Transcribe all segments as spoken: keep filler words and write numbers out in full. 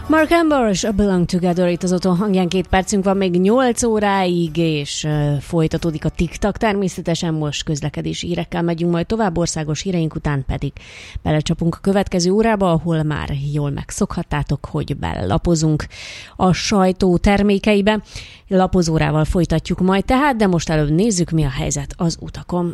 Mark Amber és A Belong Together itt az Otthon hangján, két percünk van még nyolc óráig, és uh, folytatódik a TikTok. Természetesen most közlekedési hírekkel megyünk majd tovább, országos híreink után pedig belecsapunk a következő órába, ahol már jól megszokhattátok, hogy belelapozunk a sajtó termékeibe. Lapozórával folytatjuk majd tehát, de most előbb nézzük, mi a helyzet az utakon.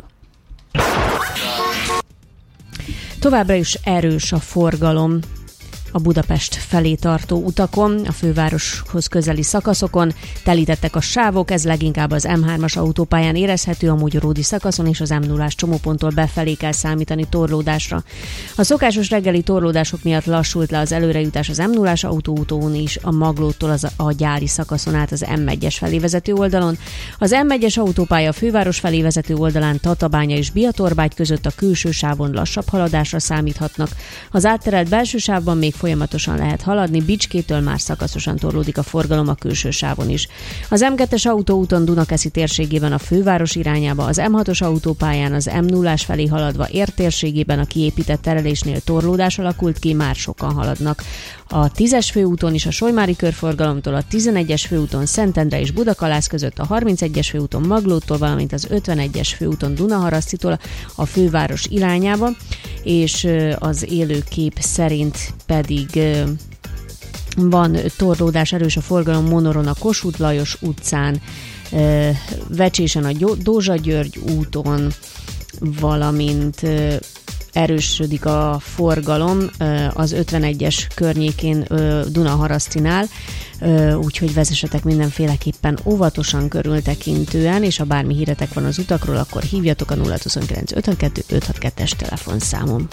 Továbbra is erős a forgalom a Budapest felé tartó utakon, a fővároshoz közeli szakaszokon telítettek a sávok, ez leginkább az em hármas autópályán érezhető, a Mogyoródi szakaszon és az em nullás csomóponttól befelé kell számítani torlódásra. A szokásos reggeli torlódások miatt lassult le az előrejutás az em nullás autóúton is, a Maglótól az a gyári szakaszon át az em egyes felé vezető oldalon. Az em egyes autópálya a főváros felé vezető oldalán Tatabánya és Biatorbágy között a külső sávon lassabb haladásra számíthatnak. Az átterelt belső sávban még folyamatosan lehet haladni, Bicskétől már szakaszosan torlódik a forgalom a külső sávon is. Az em kettes autóúton Dunakeszi térségében a főváros irányába, az em hatos autópályán az em nullás felé haladva Ér térségében a kiépített terelésnél torlódás alakult ki, már sokan haladnak. A tízes főúton is a Solymári körforgalomtól, a tizenegyes főúton Szentendre és Budakalász között, a harmincegyes főúton Maglótól, valamint az ötvenegyes főúton Dunaharasztitól a főváros irányába, és az élőkép szerint pedig van torlódás, erős a forgalom Monoron a Kossuth Lajos utcán, Vecsésen a Dózsa György úton, valamint erősödik a forgalom az ötvenegyes környékén Dunaharasztinál, úgyhogy vezessetek mindenféleképpen óvatosan, körültekintően, és ha bármi híretek van az utakról, akkor hívjatok a nulla huszonkilenc ötvenkettő ötvenhatkettes telefonszámon.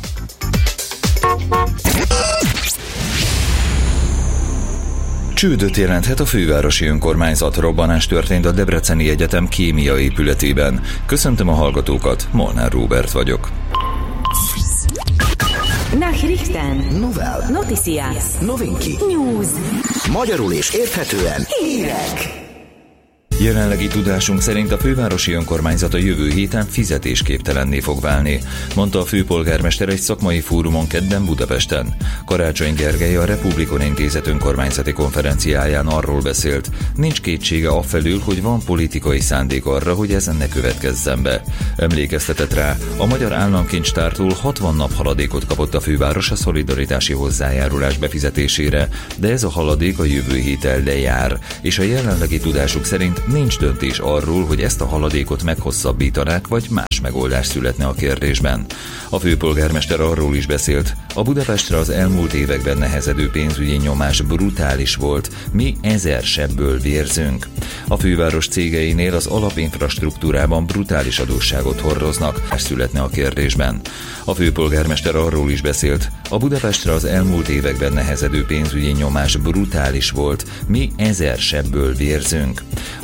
Csődöt jelenthet a fővárosi önkormányzat. Robbanás történt a Debreceni Egyetem kémia épületében. Köszöntöm a hallgatókat, Molnár Róbert vagyok. Nachrichten. Novel. Noticias. Novinki. News. Magyarul és érthetően hírek. Jelenlegi tudásunk szerint a fővárosi önkormányzat a jövő héten fizetésképtelenné fog válni, mondta a főpolgármester egy szakmai fórumon kedden Budapesten. Karácsony Gergely a Republikon Intézet önkormányzati konferenciáján arról beszélt, nincs kétsége afelől, hogy van politikai szándék arra, hogy ez ne következzen be. Emlékeztetett rá, a Magyar Államkincstártól hatvan nap haladékot kapott a főváros a szolidaritási hozzájárulás befizetésére, de ez a haladék a jövő héten lejár, és a jelenlegi tudásuk szerint nincs döntés arról, hogy ezt a haladékot meghosszabbítanák, vagy más megoldás születne a kérdésben. A főpolgármester arról is beszélt, a Budapestre az elmúlt években nehezedő pénzügyi nyomás brutális volt, mi ezer sebből vérzünk. A főváros cégeinél az alapinfrastruktúrában brutális adósságot hordoznak, ez születne a kérdésben. A főpolgármester arról is beszélt, a Budapestre az elmúlt években nehezedő pénzügyi nyomás brutális volt, mi ezer sebből vérzünk.